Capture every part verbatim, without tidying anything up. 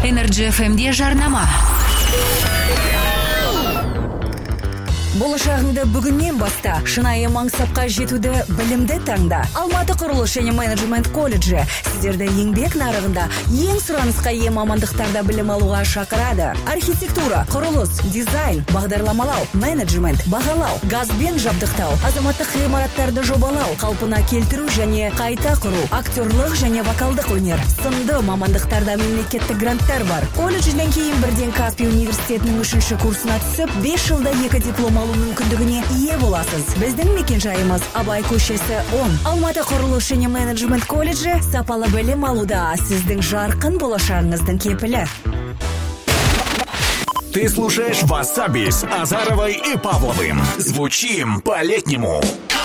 Energy эф эмде жарнама. Болашағыңды бүгіннен баста шынайы маңсапқа жетуді білімді таңда. Алматы құрылыс және менеджмент колледжі сіздерді еңбек нарығында ең сұранысқа ие мамандықтарда білім алуға шақырады. Архитектура, құрылыс, дизайн, бағдарламалау, менеджмент, бағалау, газбен жабдықтау, азаматтық ғимараттарды жобалау, қалпына келтіру және қайта құру, актерлық және вокалдық өнер, сынды мамандықтарда мемлекеттік гранттар бар. Колледжден кейін бірден Каспий университетінің үшінші курсына түсіп, бес жылда екі диплом алу мүмкіндігіне ие боласыз. Біздің мекенжайымыз Абай көшесі он. Алматы құрылыс және менеджмент колледжі сапалы білім алуда сіздің жарқын болашағыңыздың кепілі. Ты слушаешь Васаби с Азаровой и Павловым. Звучим по-летнему.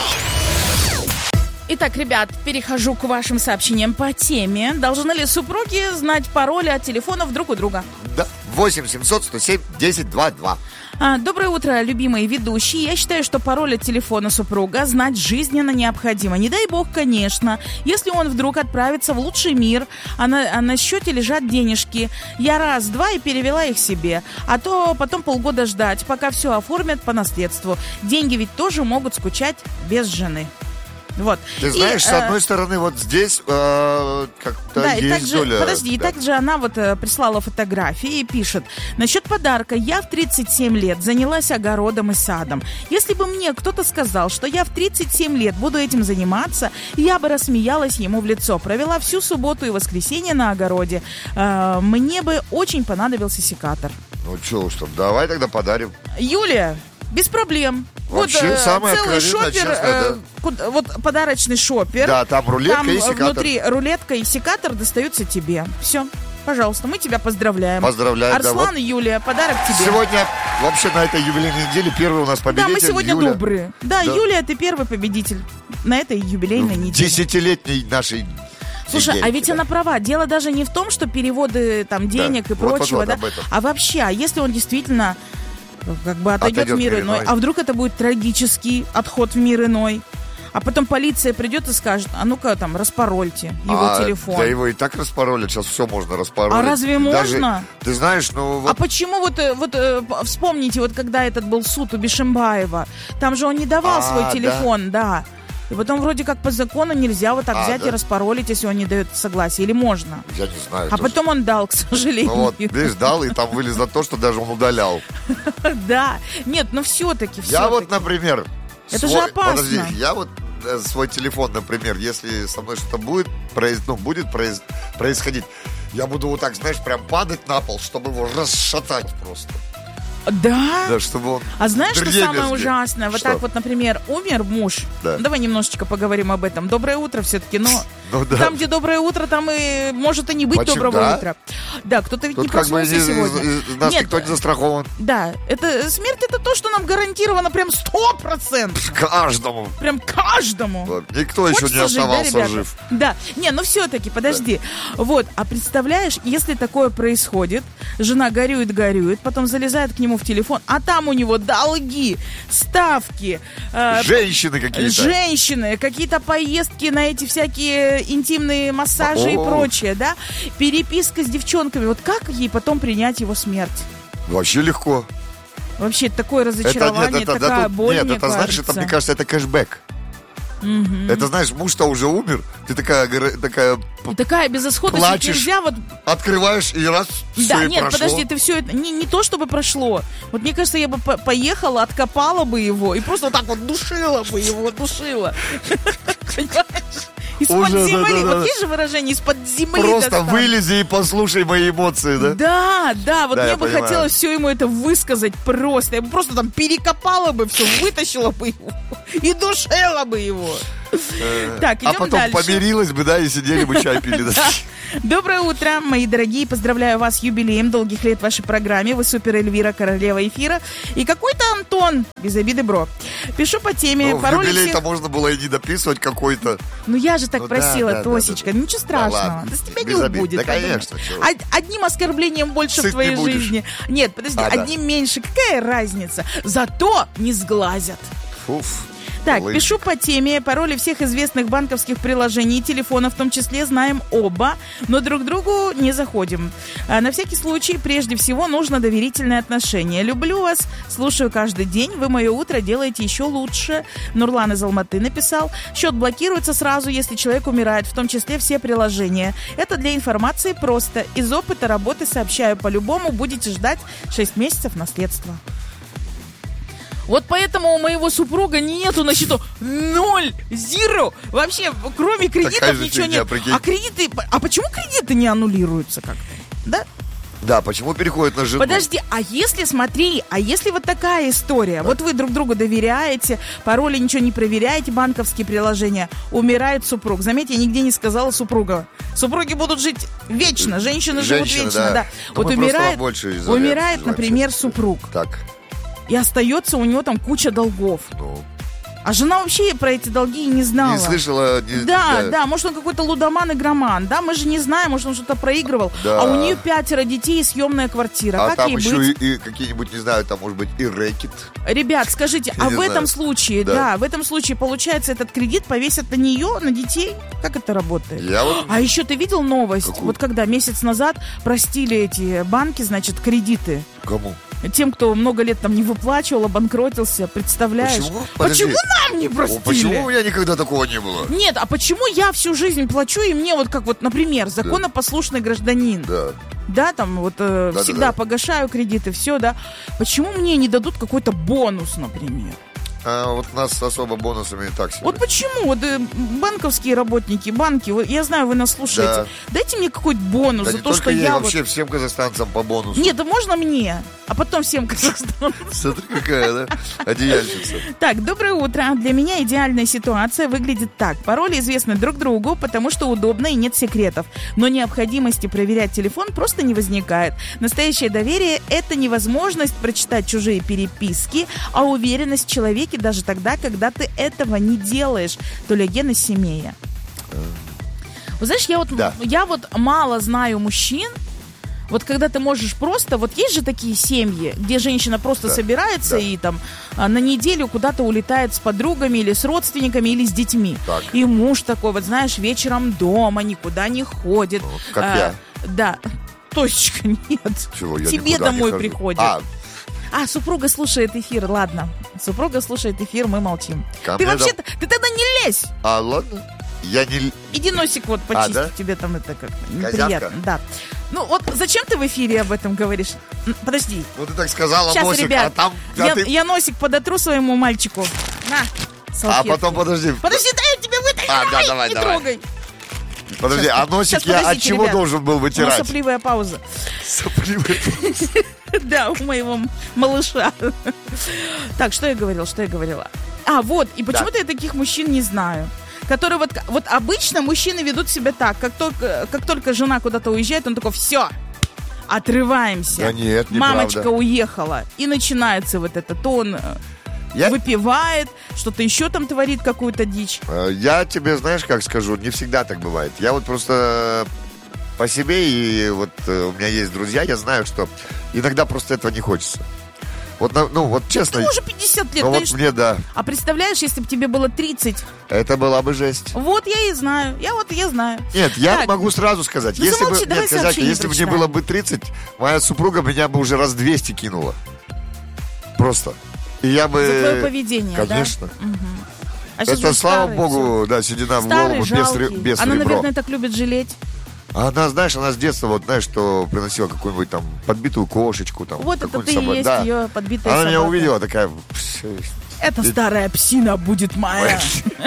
Итак, ребят, перехожу к вашим сообщениям по теме. Должны ли супруги знать пароли от телефонов друг у друга? Да, восемь семьсот сто семь десять двадцать два. А, доброе утро, любимые ведущие. Я считаю, что пароль от телефона супруга знать жизненно необходимо. Не дай бог, конечно, если он вдруг отправится в лучший мир, а на, а на счете лежат денежки. Я раз-два и перевела их себе. А то потом полгода ждать, пока все оформят по наследству. Деньги ведь тоже могут скучать без жены. Вот. Ты знаешь, и, с одной э... стороны, вот здесь э, как-то да, есть и также, доля... Подожди, да. и также она вот э, прислала фотографии и пишет: насчет подарка. Я в тридцать семь лет занялась огородом и садом. Если бы мне кто-то сказал, что я в тридцать семь лет буду этим заниматься, я бы рассмеялась ему в лицо. Провела всю субботу и воскресенье на огороде. Э, мне бы очень понадобился секатор. Ну что уж там, давай тогда подарим. Юлия, без проблем. Вообще, вот самое целый шопер, честно, э, да. вот подарочный шопер. Да, там рулетка там и секатор. Внутри рулетка и секатор достаются тебе. Все, пожалуйста, мы тебя поздравляем. Поздравляем. Арслан, да, вот. Юлия, подарок тебе. Сегодня вообще на этой юбилейной неделе первый у нас победитель. Да, мы сегодня Юля. добрые. Да, да, Юлия, ты первый победитель на этой юбилейной ну, неделе. Десятилетней нашей. Слушай, недельки, а ведь да. она права. Дело даже не в том, что переводы там денег да. и прочего, вот, вот, да, вот а вообще, а если он действительно как бы отойдет, отойдет в мир иной, иной, а вдруг это будет трагический отход в мир иной, а потом полиция придет и скажет: а ну-ка там распарольте его а, телефон. Да его и так распаролят, сейчас все можно распаролить. А разве Даже, можно? Ты знаешь, ну вот... А почему вот, вот вспомните, вот когда этот был суд у Бишимбаева, там же он не давал а, свой телефон, да. да. И потом вроде как по закону нельзя вот так а, взять да? и распаролить, если он не дает согласия. Или можно? Я не знаю. А потом он дал, к сожалению. Ну вот, видишь, дал, и там вылезло то, что даже он удалял. Да. Нет, но все-таки, все-таки. Я вот, например... Это же опасно. Подожди, я вот свой телефон, например, если со мной что-то будет, ну, будет происходить, я буду вот так, знаешь, прям падать на пол, чтобы его расшатать просто. Да? Да, чтобы он... А знаешь, что самое ужасное? Вот что? так вот, например, умер муж. Да. Давай немножечко поговорим об этом. Доброе утро все-таки, но ну, да. там, где доброе утро, там и может и не быть Почему? доброго да? утра. Да, кто-то ведь Тут не проснулся как бы сегодня. Из, из, нас Нет, никто не застрахован. Да, это смерть, это то, что нам гарантировано прям сто процентов. Каждому. Прям каждому. Вот. Никто Хочется еще не оставался жить, да, жив. Да, не, ну все-таки, подожди. Да. Вот, а представляешь, если такое происходит, жена горюет-горюет, потом залезает к нему в телефон, а там Там у него долги, ставки. Э, женщины какие-то. Женщины, какие-то поездки на эти всякие интимные массажи О-о-о. и прочее, да? Переписка с девчонками. Вот как ей потом принять его смерть? Вообще легко. Вообще такое разочарование, это, нет, это, такая да, боль, Нет, мне это, кажется. знаешь, это, мне кажется, это кэшбэк. Угу. Это, знаешь, муж-то уже умер, ты такая, такая, и такая безысходность, плачешь, нельзя вот... открываешь и раз, все, да, и нет, прошло. подожди, ты все это, не, не то чтобы прошло, вот мне кажется, я бы по- поехала, откопала бы его и просто вот так вот душила бы его, душила, понимаешь? Из-под Уже, земли, да, да, вот да. есть же выражение, из-под земли. Просто достал. вылези и послушай мои эмоции, да? Да, да, вот да, мне бы понимаю. хотелось все ему это высказать просто. Я бы просто там перекопала бы все, вытащила бы его и душила бы его. Так, идем а потом дальше. помирилась бы, да, и сидели бы чай пили. Да. Доброе утро, мои дорогие. Поздравляю вас с юбилеем, долгих лет в вашей программе. Вы супер Эльвира, королева эфира. И какой-то Антон, без обиды, бро. Пишу по теме. Ну, в юбилей-то всех... можно было и не дописывать какой-то. Ну я же так ну, просила, да, да, Тосечка. да, да. Ничего страшного. Да, да с тебя без не обид. убудет. Да, конечно. Од- одним оскорблением больше Сыт в твоей жизни. Нет, подожди, а, одним да. меньше. Какая разница? Зато не сглазят. Фуф. Так, Лыжник. пишу по теме. Пароли всех известных банковских приложений и телефонов в том числе знаем оба, но друг другу не заходим. А на всякий случай, прежде всего, нужно доверительное отношение. Люблю вас, слушаю каждый день. Вы мое утро делаете еще лучше. Нурлан из Алматы написал. Счет блокируется сразу, если человек умирает, в том числе все приложения. Это для информации просто. Из опыта работы сообщаю, по-любому будете ждать шесть месяцев наследства. Вот поэтому у моего супруга нету на счету ноль, зиро. Вообще, кроме кредитов ничего фигня, нет. прикинь. А кредиты, а почему кредиты не аннулируются как-то? Да? Да, почему переходит на жену? Подожди, а если, смотри, а если вот такая история, вот вы друг другу доверяете, пароли ничего не проверяете, банковские приложения, умирает супруг. Заметьте, я нигде не сказала супруга. Супруги будут жить вечно, женщины, живут Женщины, вечно, да. да. Но Вот мы просто умирает, вам больше из-за умирает, этого например, желаем. супруг. Так, И остается у него там куча долгов. ну... А жена вообще про эти долги и не знала. Не слышала... Не, Да, да, да, может он какой-то лудоман-игроман, да, мы же не знаем, может он что-то проигрывал, Да. а у нее пятеро детей и съемная квартира, А как там ей еще быть? и, и какие-нибудь, не знаю, там может быть и рэкет. Ребят, скажите, Я а не в этом знаю. случае, Да. да. в этом случае, получается, этот кредит повесят на нее, на детей? Как это работает? Я вот... А еще ты видел новость? Какую? Вот когда месяц назад простили эти банки, значит, кредиты. Кому? Тем, кто много лет там не выплачивал, обанкротился, представляешь? Почему? Подожди. Почему нам не О, простили? почему у меня никогда такого не было? Нет, а почему я всю жизнь плачу, и мне вот как вот, например, законопослушный гражданин, Да. да, там вот э, Да, всегда да, да. погашаю кредиты, все, да, почему мне не дадут какой-то бонус, например? А вот нас особо бонусами и так себе. Вот почему? Вот э, банковские работники, банки, вот, я знаю, вы нас слушаете, Да. дайте мне какой-то бонус Да за не то, только что ей, я вообще вот... всем казахстанцам по бонусу. Нет, да можно мне, а потом всем Казахстану. Смотри, какая, да? Одеяльщица. Так, доброе утро. Для меня идеальная ситуация выглядит так. Пароли известны друг другу, потому что удобно и нет секретов. Но необходимости проверять телефон просто не возникает. Настоящее доверие – это невозможность прочитать чужие переписки, а уверенность в человеке даже тогда, когда ты этого не делаешь. Тулягена Семея. Вы знаешь, я вот, Да. я вот мало знаю мужчин, вот когда ты можешь просто, вот есть же такие семьи, где женщина просто Да, собирается да. и там а, на неделю куда-то улетает с подругами или с родственниками или с детьми. Так. И муж такой, вот знаешь, вечером дома, никуда не ходит. Ну, как А, я. Да. Точка, нет. Чего, я Тебе никуда не домой хожу. приходит. А, А, супруга слушает эфир, ладно. Супруга слушает эфир, мы молчим. ко Ты мне вообще, дом- ты тогда не лезь. а, ладно. Я не... Иди носик вот почисти, да? тебе там это как-то Козявка? неприятно. Да. Ну вот зачем ты в эфире об этом говоришь? М, Подожди. Ну ты так сказала, Сейчас, носик, ребят, а там... а я, ты- я носик подотру своему мальчику. На, А салфетку. потом, подожди. Подожди, дай я тебя вытащу. А, да, Ай, давай, не давай. трогай. Подожди, Сейчас, а носик сейчас, я от подождите, чего ребят. должен был Ну, вытирать? сопливая пауза. Сопливый. Да, у моего малыша. Так, что я говорила, что я говорила? А, вот, и почему-то я таких мужчин не знаю. Которые вот, вот обычно мужчины ведут себя так, как только, как только жена куда-то уезжает, он такой, все, отрываемся. Да нет, неправда. Мамочка уехала. И начинается вот это, то он э, Я- выпивает, что-то еще там творит, какую-то дичь. Э, Я тебе, знаешь, как скажу, не всегда так бывает. Я вот просто по себе, и вот э, у меня есть друзья, я знаю, что иногда просто этого не хочется. Вот, на- ну, вот честно. Ему уже пятьдесят лет, ну, вот конечно. мне, да, А представляешь, если бы тебе было тридцать? это была бы жесть. Вот я и знаю. Я вот, я знаю. Нет, я Так. могу сразу сказать. Ну, Если бы, замолчи, давай нет, Козяка, сообщение если бы мне прочитаем. было бы тридцать, моя супруга меня бы уже раз двести кинула. Просто. И я бы... За твое поведение, да? Конечно. А сейчас Это, уже слава старый, богу, да, седина в Старый, голову без, ре- жалкий. без Она, ребро. наверное, так любит жалеть. А Она, знаешь, она с детства, вот, знаешь, что приносила какую-нибудь там подбитую кошечку, там, Вот это какую-то ты и собаку. есть Да. ее подбитая Она меня собака. увидела, такая... Эта старая псина будет моя.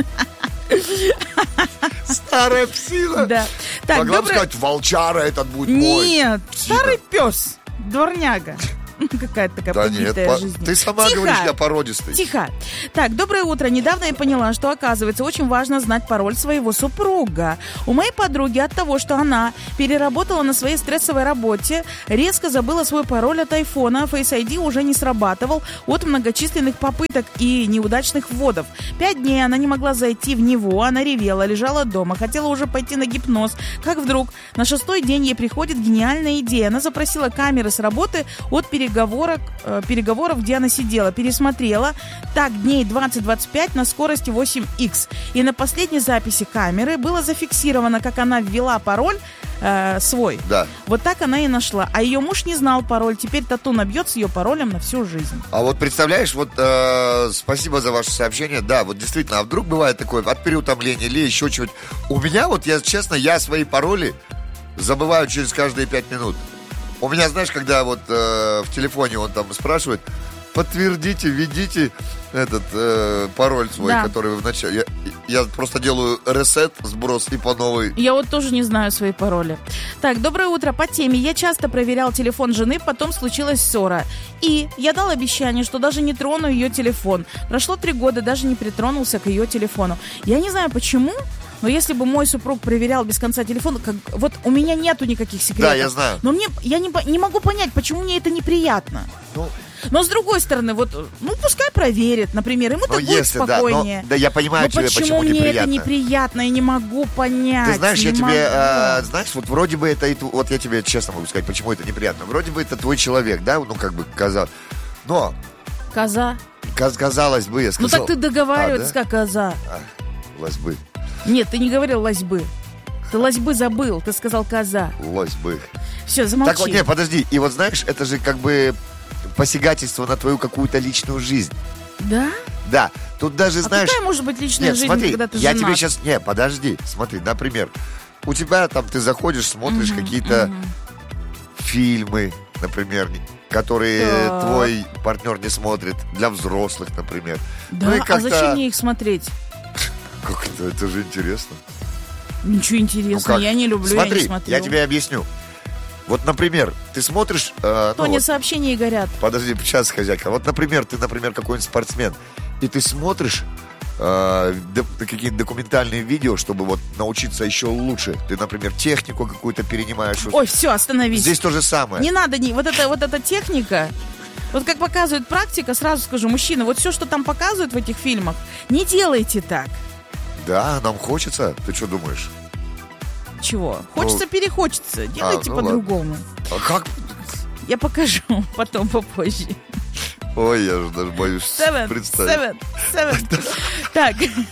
Старая псина. Да. Так, Могла бы доброе... сказать, волчара этот будет мой. Нет, Псина. старый пес, дворняга. Какая-то такая Да нет, подбитая по- жизнь. ты сама Тихо. говоришь, я породистый. Тихо. Так, доброе утро. Недавно я поняла, что, оказывается, очень важно знать пароль своего супруга. У моей подруги от того, что она переработала на своей стрессовой работе, резко забыла свой пароль от айфона, Face ай ди уже не срабатывал от многочисленных попыток и неудачных вводов. Пять дней она не могла зайти в него, она ревела, лежала дома, хотела уже пойти на гипноз. Как вдруг на шестой день ей приходит гениальная идея. Она запросила камеры с работы от переговоров переговорок, э, переговоров, где она сидела. Пересмотрела так дней двадцать-двадцать пять на скорости восемь икс. И на последней записи камеры было зафиксировано, как она ввела пароль э, свой. Да. Вот так она и нашла. А ее муж не знал пароль. Теперь тату набьет с ее паролем на всю жизнь. А вот представляешь, вот э, спасибо за ваше сообщение. Да, вот действительно, а вдруг бывает такое от переутомления или еще чего-нибудь. У меня вот, я честно, я свои пароли забываю через каждые пять минут. У меня, знаешь, когда вот э, в телефоне он там спрашивает, подтвердите, введите этот э, пароль свой, да. который вы вначале... Я, я просто делаю ресет, сброс и по новой. Я вот тоже не знаю свои пароли. Так, доброе утро. По теме. Я часто проверял телефон жены, потом случилась ссора. И я дал обещание, что даже не трону ее телефон. Прошло три года, даже не притронулся к ее телефону. Я не знаю почему, но если бы мой супруг проверял без конца телефон, как, вот у меня нету никаких секретов. Да, я знаю. Но мне, я не, не могу понять, почему мне это неприятно. Ну... Но с другой стороны, вот, ну пускай проверит, например, ему так будет спокойнее. Да, но, да, я понимаю но тебе, почему, почему мне неприятно. это неприятно, я не могу понять. Ты знаешь, я не тебе, могу. э, знаешь, вот вроде бы это, вот я тебе честно могу сказать, почему это неприятно. Вроде бы это твой человек, да, ну как бы казалось. Но... Коза. Каз, казалось бы, я сказал. Ну так ты договариваешься, а, да? как коза. А, лось-бы. Нет, ты не говорил лось-бы. Ты лось-бы забыл, ты сказал коза. Лось-бы. Все, замолчи. Так вот, нет, подожди. И вот знаешь, это же как бы посягательство на твою какую-то личную жизнь. Да? Да. Тут даже, а знаешь... какая может быть личная нет, жизнь, смотри, когда ты я женат? тебе сейчас... Не, подожди. Смотри, например, у тебя там, ты заходишь, смотришь Мгм, какие-то мгм. фильмы, например, которые Так. твой партнер не смотрит, для взрослых, например. Да, Ну и а как-то- зачем мне их смотреть? Как это? Это же интересно. Ничего Ну интересного, как? я не люблю, Смотри, я не смотрю. я тебе объясню. Вот, например, ты смотришь... э, ну, Тоня, вот, сообщения горят. подожди, сейчас, хозяйка. Вот, например, ты, например, какой-нибудь спортсмен, и ты смотришь э, до- какие-то документальные видео, чтобы вот научиться еще лучше. Ты, например, технику какую-то перенимаешь. Ой, все, остановись. Здесь то же самое. Не надо, не, вот, это, вот эта техника, вот как показывает практика, сразу скажу, мужчины, вот все, что там показывают в этих фильмах, не делайте так. Да, нам хочется. Ты что думаешь? Чего? Хочется, Ну, перехочется. Делайте ну по-другому. А как? Я покажу потом, попозже. Ой, я же даже боюсь Seven, представить. seven, seven. Так.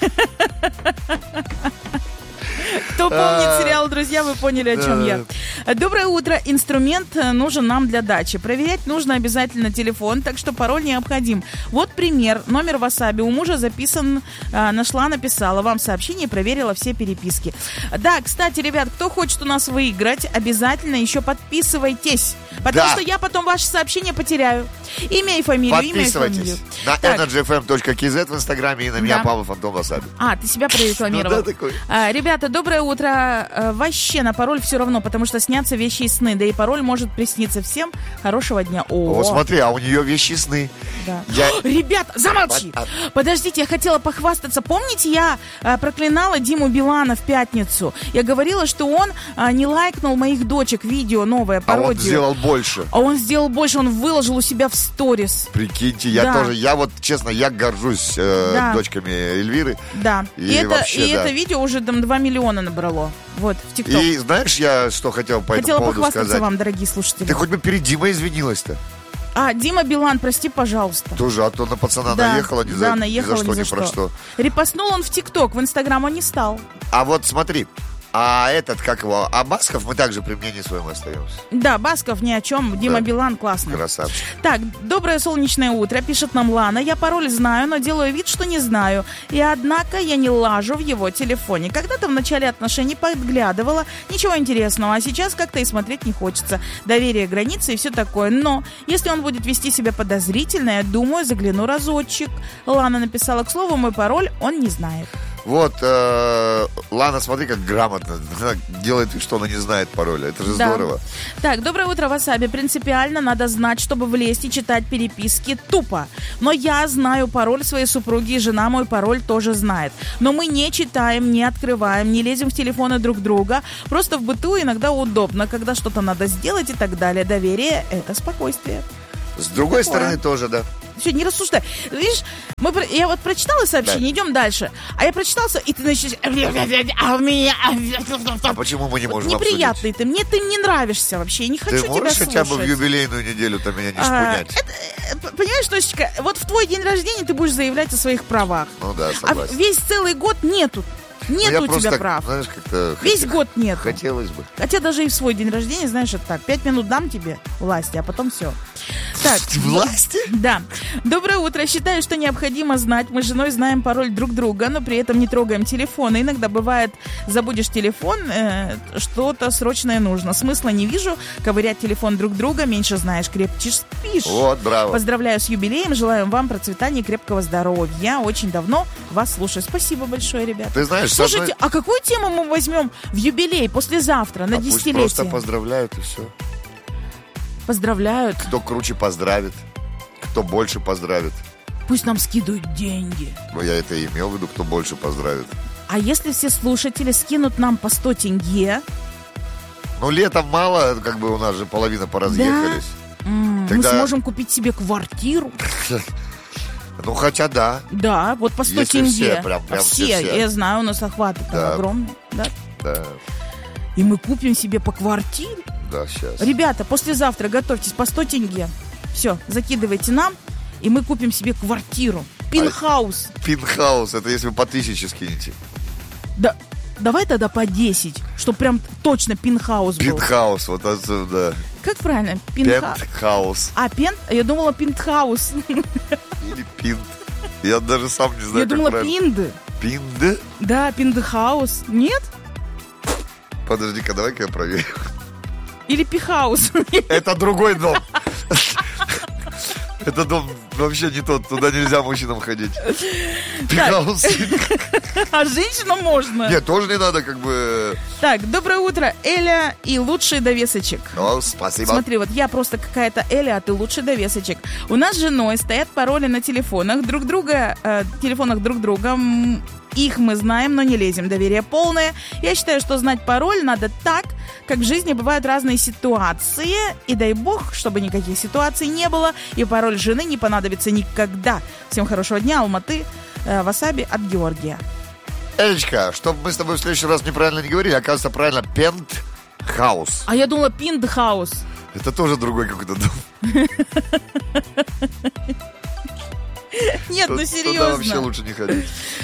Кто помнит сериал «Друзья», вы поняли, о чем я. Доброе утро. Инструмент нужен нам для дачи. Проверять нужно обязательно телефон, так что пароль необходим. Вот пример. Номер васаби у мужа записан, нашла, написала вам сообщение, проверила все переписки. Да, кстати, ребят, кто хочет у нас выиграть, обязательно еще подписывайтесь. Потому Да. что я потом ваше сообщение потеряю. Имя и фамилию, имя и фамилию. Подписывайтесь на Так. energy f m точка k z в инстаграме и на меня, Да. Павел Фантом Васаби. А, ты себя прорекламировал. Ну да, такой. А, ребята, доброе утро. А, вообще на пароль все равно, потому что снятся вещи и сны. Да и пароль может присниться всем. Хорошего дня. О, Вот смотри, а у нее вещи сны. да. Я... Ребят, замолчи! А- Подождите, я хотела похвастаться. Помните, я а, проклинала Диму Билана в пятницу? Я говорила, что он а, не лайкнул моих дочек видео новое, А пародию. он сделал больше. А он сделал больше, он выложил у себя в сторис. Прикиньте, я Да. тоже, я вот, честно, я горжусь э, Да. дочками Эльвиры. Да. И, И это, вообще, и да. это видео уже там два миллиона набрало. Вот, в ТикТок. И знаешь, я что хотел по Хотела этому поводу похвастаться сказать? вам, дорогие слушатели. Ты хоть бы перед Димой извинилась-то. А, Дима Билан, прости, пожалуйста. Тоже, а то на пацана Да, наехала ни за, да, ни наехала за что, ни ни за про что. что. Репостнул он в ТикТок, в Инстаграм он не стал. А вот смотри, а этот, как его, а Басков мы также при мнении своем остаемся. Да, Басков ни о чем, Дима Да. Билан классный. Красавчик. Так, доброе солнечное утро, пишет нам Лана. Я пароль знаю, но делаю вид, что не знаю. И однако я не лажу в его телефоне. Когда-то в начале отношений подглядывала, ничего интересного, а сейчас как-то и смотреть не хочется. Доверие, границы и все такое. Но если он будет вести себя подозрительно, я думаю, загляну разочек. Лана написала, к слову, мой пароль он не знает. Вот, э, Лана, смотри, как грамотно. Она делает вид, что она не знает пароля. Это же Да. здорово. Так, доброе утро, Васаби. Принципиально надо знать, чтобы влезть и читать переписки тупо. Но я знаю пароль своей супруги, и жена мой пароль тоже знает. Но мы не читаем, не открываем, не лезем в телефоны друг друга. Просто в быту иногда удобно, когда что-то надо сделать и так далее. Доверие — это спокойствие. С другой Такое. стороны тоже, да. все, не рассуждай. Видишь, мы, я вот прочитала сообщение, да. Идем дальше. А я прочитала, и ты начинаешь... А у меня... А почему мы не можем неприятный обсудить? ты. Мне ты не нравишься вообще. Я не хочу ты тебя слушать. Ты можешь хотя бы в юбилейную неделю-то меня не шпунять? А, это, понимаешь, Тосечка, вот в твой день рождения ты будешь заявлять о своих правах. Ну да, согласен. А весь целый год нету. Нету у тебя так, прав. Знаешь, как-то Весь хот... год нет. Хотелось бы. Хотя даже и в свой день рождения, знаешь, это так. Пять минут дам тебе власти, а потом все. Так, власти? Да. Доброе утро. Считаю, что необходимо знать. Мы с женой знаем пароль друг друга, но при этом не трогаем телефон. И иногда бывает, забудешь телефон, э, что-то срочное нужно. Смысла не вижу. Ковырять телефон друг друга. Меньше знаешь, крепче спишь. Вот, браво. Поздравляю с юбилеем. Желаю вам процветания и крепкого здоровья. Очень давно вас слушаю. Спасибо большое, ребята. Ты знаешь, слушайте, одной... а какую тему мы возьмем в юбилей послезавтра на а десятилетие? Пусть просто поздравляют и все. Поздравляют. Кто круче поздравит, кто больше поздравит. Пусть нам скидывают деньги. Ну, я это и имел в виду, кто больше поздравит. А если все слушатели скинут нам по сто тенге? Ну, летом мало, как бы у нас же половина поразъехались. Да? М-м, Тогда... Мы сможем купить себе квартиру. Ну, хотя да. Да, вот по сто Если тенге. все, прям, прям все, все, все. Я знаю, у нас охват Да. огромный. Да? Да, И мы купим себе по квартире. да, сейчас. Ребята, послезавтра готовьтесь по сто тенге. Все, закидывайте нам, и мы купим себе квартиру. Пинхаус. Пинхаус, это если вы по тысяче скинете. Да, давай тогда по десять, чтобы прям точно пинхаус был. Пинхаус, вот отсюда. Как правильно? Пинха... Пентхаус. А, пент? Я думала пинтхаус. Или пинт. Я даже сам не знаю, Я как думала правильно. пинды. Пинды? Да, пиндхаус. Нет? Подожди-ка, давай-ка я проверю. Или пихаус. Это другой дом. Это дом вообще не тот, туда нельзя мужчинам ходить. Пихаус. А женщинам можно. Нет, тоже не надо, как бы... Так, доброе утро, Эля и лучший довесочек. О, спасибо. Смотри, вот я просто какая-то Эля, а ты лучший довесочек. У нас с женой стоят пароли на телефонах друг друга, э, телефонах друг друга. М, Их мы знаем, но не лезем. Доверие полное. Я считаю, что знать пароль надо так, как в жизни бывают разные ситуации. И дай бог, чтобы никаких ситуаций не было. И пароль жены не понадобится никогда. Всем хорошего дня. Алматы, э, Васаби от Георгия. Элечка, чтобы мы с тобой в следующий раз неправильно не говорили, оказывается, правильно, пентхаус. А я думала пиндхаус. Это тоже другой какой-то дом. Нет, ну Туда серьезно. вообще лучше не ходить.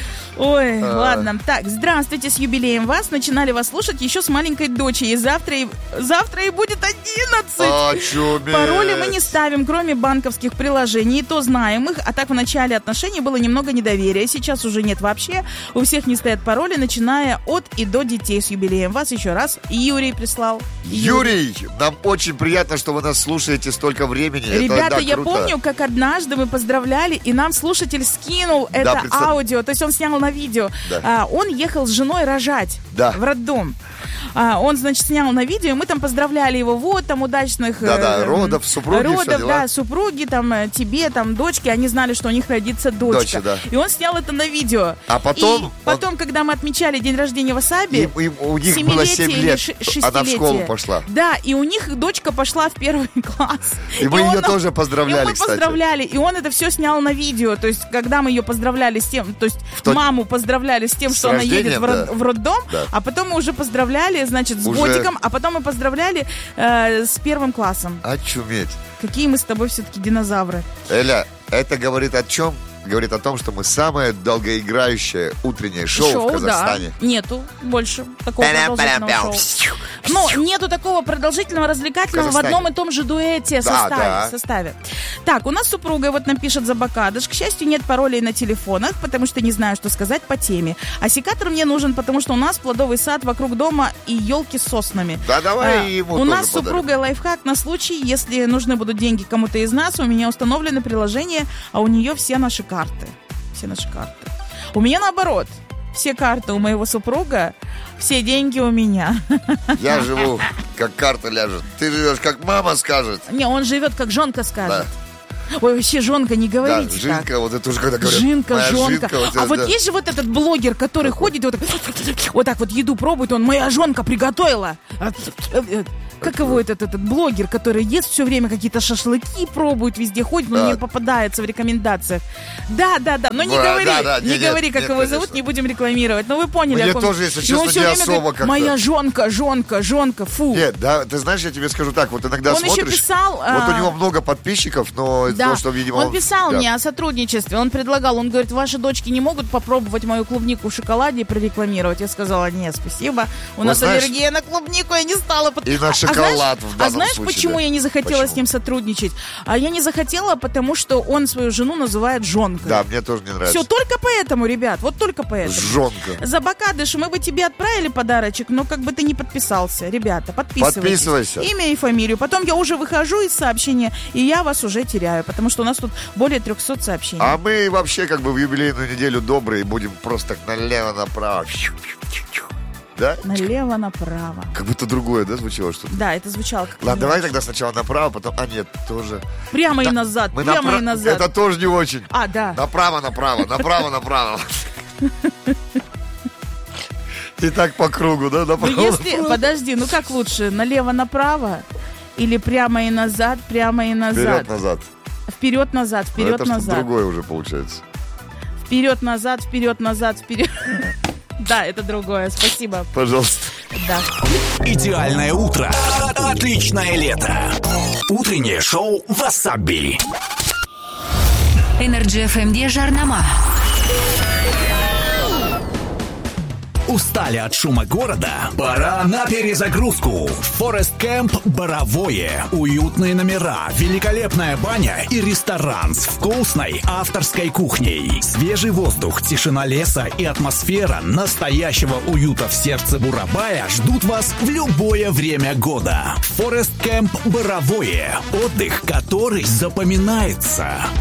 Ой, А. ладно. Так, здравствуйте, с юбилеем вас. Начинали вас слушать еще с маленькой дочей. И завтра, и, завтра и будет одиннадцать. А, чумец. Пароли мы не ставим, кроме банковских приложений. И то знаем их. А так в начале отношений было немного недоверия. Сейчас уже нет вообще. У всех не стоят пароли, начиная от и до детей. С юбилеем вас еще раз. Юрий прислал. Юрий, нам очень приятно, что вы нас слушаете столько времени. Ребята, это, да, я круто. помню, как однажды мы поздравляли, и нам слушатель скинул это представь. аудио, то есть он снял на видео. Да. А, он ехал с женой рожать Да. в роддом. А, он, значит, снял на видео, и мы там поздравляли его, вот, там, удачных... Да-да, э, родов, супруги, все Родов, дела. да, супруги, там, э, тебе, там, дочки, они знали, что у них родится дочка. Доча, да. И он снял это на видео. А потом И он- потом, когда мы отмечали день рождения Васаби, И- и у них было семь семилетие или лет, ши- она в школу шестилетие. пошла. Да, и у них дочка пошла в первый класс. И мы он ее нам- тоже поздравляли, и мы кстати. поздравляли, и он это все снял на видео. То есть, когда мы ее поздравляли с тем, то есть, тот- маму поздравляли с тем, С что она едет рождением, в, род- да. в роддом, Да. а потом мы уже поздравляли, значит, с Уже- годиком, а потом мы поздравляли э, с первым классом. Очуметь. Какие мы с тобой все-таки динозавры. Эля, это говорит о чем? Говорит о том, что мы самое долгоиграющее утреннее шоу, в Казахстане. да. Нету больше такого продолжительного шоу. Ну, нету такого продолжительного, развлекательного в, В Казахстане. одном и том же дуэте, Да, составе, да. составе. Так, у нас супруга вот нам пишет Забакадыш. К счастью, нет паролей на телефонах, потому что не знаю, что сказать по теме. А секатор мне нужен, потому что у нас плодовый сад вокруг дома и елки с соснами. Да, давай А, ему У тоже нас с подарим. супругой лайфхак на случай, если нужны будут деньги кому-то из нас. У меня установлены приложения, а у нее все наши карты. Все наши карты. У меня наоборот. Все карты у моего супруга, все деньги у меня. Я живу, как карта ляжет. Ты живешь, как мама скажет. Не, он живет, как жонка скажет. Ой, вообще, жонка, не Да, говорите так. жинка, вот это уже когда говорят. Жинка, моя жонка. жинка, вот А это, вот да. есть же вот этот блогер, который ходит и вот так, вот так вот еду пробует, он, моя жонка приготовила. как его этот, этот блогер, который ест все время какие-то шашлыки, пробует, везде ходит, но Да. не попадается в рекомендациях. Да, да, да, но не Да, говори, да, да, не нет, говори, нет, как нет, его конечно. зовут, не будем рекламировать. Но вы поняли, Мне о ком- тоже, если И он честно, всё не время особо говорит, как-то. моя жонка, жонка, жонка, фу. Нет, да, ты знаешь, я тебе скажу так, вот иногда Он еще смотришь, писал, вот а, у него много подписчиков, но из-за Да, того, что, видимо... он писал да. мне о сотрудничестве, он предлагал, он говорит, ваши дочки не могут попробовать мою клубнику в шоколаде и прорекламировать. Я сказала, нет, спасибо, у Вот нас знаешь, аллергия на клубнику, я не стала... под- и на А- шоколад а знаешь, в а данном знаешь, случае, почему да? я не захотела Почему? с ним сотрудничать? А я не захотела, потому что он свою жену называет жонкой. Да, мне тоже не нравится. Все, только поэтому, ребят, вот только поэтому. Жонка. За Бакадыш мы бы тебе отправили подарочек, но как бы ты не подписался. Ребята, подписывайтесь. Подписывайся. Имя и фамилию. Потом я уже выхожу из сообщения, и я вас уже теряю, потому что у нас тут более трехсот сообщений. А мы вообще как бы в юбилейную неделю добрые будем просто так налево-направо. Да? Налево-направо. Как будто другое, да, звучало что-то? Да, это звучало как... Ладно, не давай очень. тогда сначала направо, потом... А, нет, тоже... Прямо Да, и назад, мы прямо напра- и назад. Это тоже не очень. А, да. Направо-направо, направо-направо. И так по кругу, да, Ну, направо. если... Подожди, ну как лучше? Налево-направо? Или прямо и назад, прямо и назад? Вперед-назад. Вперед-назад, Но это что-то вперед-назад. другое уже получается. Вперед-назад, вперед-назад, вперед... Да, это другое, спасибо. Пожалуйста. Да. Идеальное утро. Отличное лето. Утреннее шоу «Васаби». Energy эф эм жарнама. Устали от шума города? Пора на перезагрузку. Forest Camp Боровое. Уютные номера, великолепная баня и ресторан с вкусной авторской кухней. Свежий воздух, тишина леса и атмосфера настоящего уюта в сердце Бурабая ждут вас в любое время года. Forest Camp Боровое. Отдых, который запоминается.